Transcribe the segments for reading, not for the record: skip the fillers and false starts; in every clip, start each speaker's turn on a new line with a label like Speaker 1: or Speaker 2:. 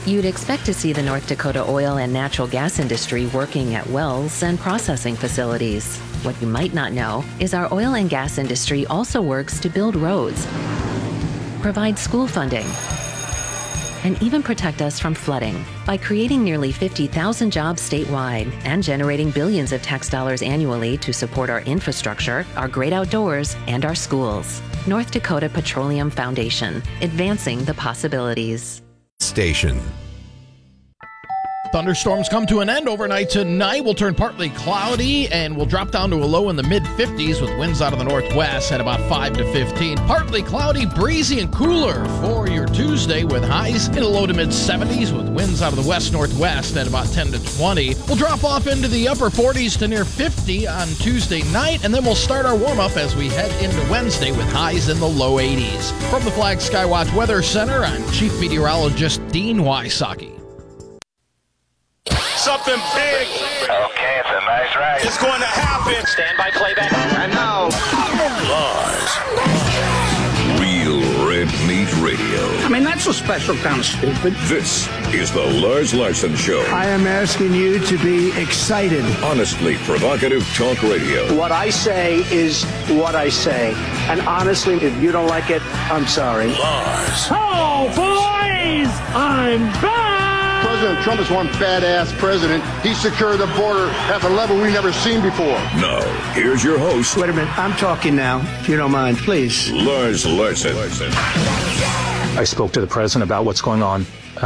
Speaker 1: You'd expect to see the North Dakota oil and natural gas industry working at wells and processing facilities. What you might not know is our oil and gas industry also works to build roads, provide school funding, and even protect us from flooding by creating nearly 50,000 jobs statewide and generating billions of tax dollars annually to support our infrastructure, our great outdoors, and our schools. North Dakota Petroleum Foundation, advancing the possibilities.
Speaker 2: Station.
Speaker 3: Thunderstorms come to an end overnight tonight. We'll turn partly cloudy and we'll drop down to a low in the mid-50s with winds out of the northwest at about 5 to 15. Partly cloudy, breezy, and cooler for your Tuesday with highs in the low to mid-70s with winds out of the west-northwest at about 10 to 20. We'll drop off into the upper 40s to near 50 on Tuesday night, and then we'll start our warm-up as we head into Wednesday with highs in the low 80s. From the Flag Skywatch Weather Center, I'm Chief Meteorologist Dean Wysocki.
Speaker 4: Something big.
Speaker 5: Okay, it's a nice ride.
Speaker 4: It's going to happen.
Speaker 5: Stand by playback. And now,
Speaker 6: Lars. Real Red Meat Radio.
Speaker 7: I mean, that's a special kind of stupid.
Speaker 6: This is the Lars Larson Show.
Speaker 8: I am asking you to be excited.
Speaker 6: Honestly provocative talk radio.
Speaker 7: What I say is what I say. And honestly, if you don't like it, I'm sorry.
Speaker 6: Lars.
Speaker 9: Oh, boys! I'm back!
Speaker 10: President Trump is one badass president. He secured the border at a level we've never seen before.
Speaker 6: Now, here's your host.
Speaker 8: Wait a minute. I'm talking now, if you don't mind, please.
Speaker 6: Lars Larson.
Speaker 11: I spoke to the president about what's going on.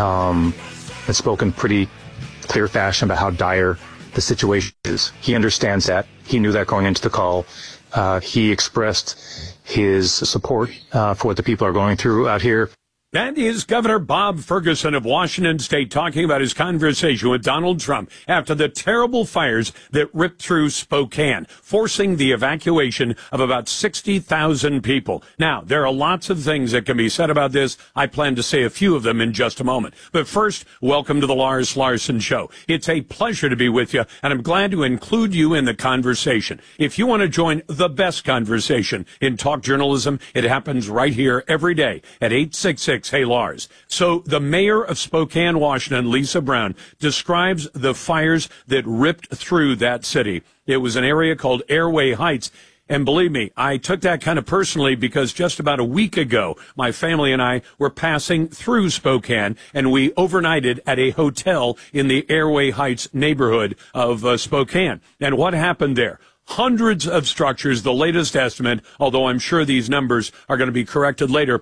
Speaker 11: I've spoken pretty clear fashion about how dire the situation is. He understands that. He knew that going into the call. He expressed his support for what the people are going through out here.
Speaker 12: That is Governor Bob Ferguson of Washington State talking about his conversation with Donald Trump after the terrible fires that ripped through Spokane, forcing the evacuation of about 60,000 people. Now, there are lots of things that can be said about this. I plan to say a few of them in just a moment. But first, welcome to the Lars Larson Show. It's a pleasure to be with you, and I'm glad to include you in the conversation. If you want to join the best conversation in talk journalism, it happens right here every day at 866 Hey Lars. So the mayor of Spokane, Washington, Lisa Brown, describes the fires that ripped through that city. It was an area called Airway Heights. And believe me, I took that kind of personally because just about a week ago, my family and I were passing through Spokane, and we overnighted at a hotel in the Airway Heights neighborhood of Spokane. And what happened there? Hundreds of structures, the latest estimate, although I'm sure these numbers are going to be corrected later,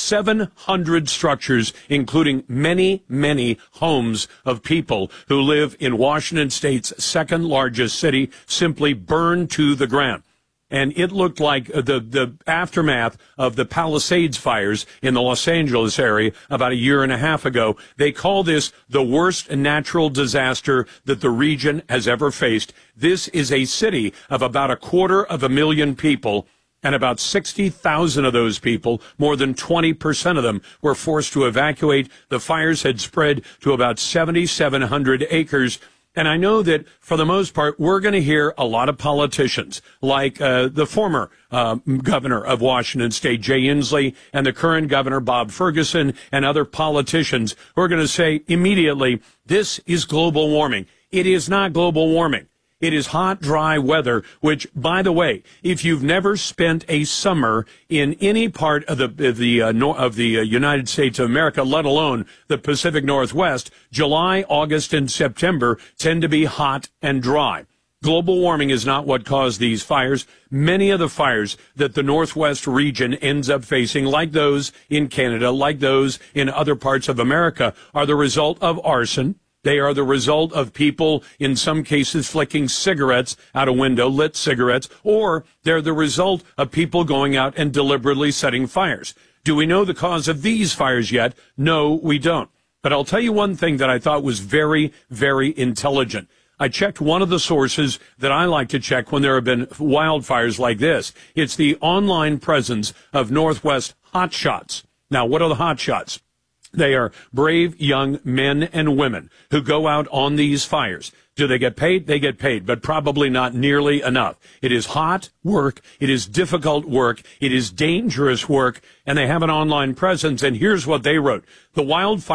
Speaker 12: 700 structures, including many, many homes of people who live in Washington State's second largest city, simply burned to the ground. And it looked like the aftermath of the Palisades fires in the Los Angeles area about a year and a half ago. They call this the worst natural disaster that the region has ever faced. This is a city of about 250,000 people, and about 60,000 of those people, more than 20% of them, were forced to evacuate. The fires had spread to about 7,700 acres. And I know that, for the most part, we're going to hear a lot of politicians, like the former governor of Washington State, Jay Inslee, and the current governor, Bob Ferguson, and other politicians who are going to say immediately, this is global warming. It is not global warming. It is hot, dry weather, which, by the way, if you've never spent a summer in any part of the United States of America, let alone the Pacific Northwest, July, August, and September tend to be hot and dry. Global warming is not what caused these fires. Many of the fires that the Northwest region ends up facing, like those in Canada, like those in other parts of America, are the result of arson. They are the result of people, in some cases, flicking cigarettes out a window, lit cigarettes, or they're the result of people going out and deliberately setting fires. Do we know the cause of these fires yet? No, we don't. But I'll tell you one thing that I thought was very, very intelligent. I checked one of the sources that I like to check when there have been wildfires like this. It's the online presence of Northwest hotshots. Now, what are the hotshots? They are brave young men and women who go out on these fires. Do they get paid? They get paid, but probably not nearly enough. It is hot work. It is difficult work. It is dangerous work. And they have an online presence. And here's what they wrote. The wildfire